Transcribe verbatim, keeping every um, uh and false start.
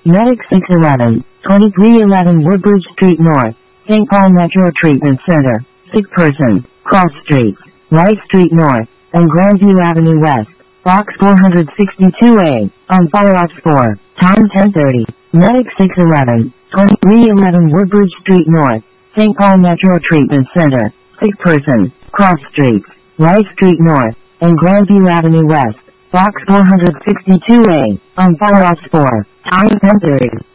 Medic six eleven, twenty-three eleven Woodbridge Street North, Saint Paul Metro Treatment Center, sick person, cross streets, Rice Street North, and Grandview Avenue West, Box four sixty-two A, on Fire Ops four, time ten thirty. Medic six eleven, twenty-three eleven Woodbridge Street North, Saint Paul Metro Treatment Center, sick person, cross streets, Rice Street North, and Grandview Avenue West, Box four sixty-two A, on Fire Ops four, time ten thirty.